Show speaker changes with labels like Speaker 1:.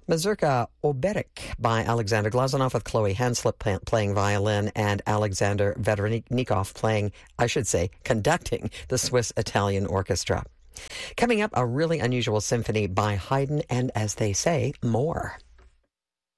Speaker 1: Mazurka Oberek by Alexander Glazunov with Chloe Hanslip playing violin and Alexander Vedrnikov conducting the Swiss-Italian Orchestra. Coming up, a really unusual symphony by Haydn and, as they say, more.